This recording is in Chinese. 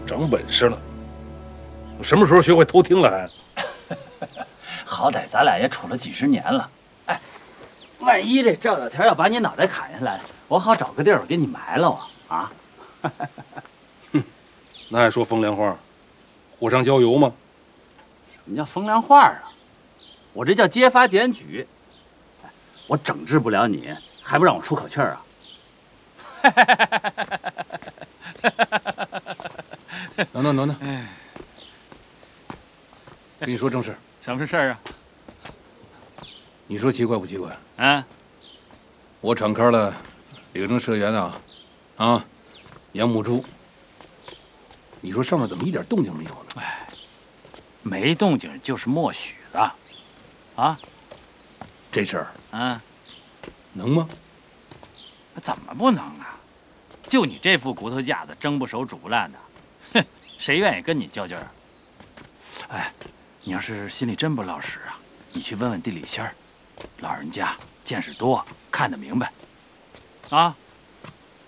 长本事了。什么时候学会偷听了还？ 好歹咱俩也处了几十年了。哎，万一这赵小田要把你脑袋砍下来，我好找个地儿给你埋了啊！ 哼，那还说风凉话，火上浇油吗？ 什么叫风凉话啊？我这叫揭发检举。我整治不了你，还不让我出口气儿啊？ 等，跟你说正事。 什么事儿啊？ 你说奇怪不奇怪？ 啊， 我敞开了李成社员啊，杨木珠。你说上面怎么一点动静没有呢？ 哎，没动静就是默许了，啊？ 这事儿啊， 能吗？ 怎么不能啊？就你这副骨头架子，蒸不熟煮不烂的，哼，谁愿意跟你较劲儿啊？哎，你要是心里真不老实啊，你去问问地理仙儿，老人家见识多，看得明白，啊。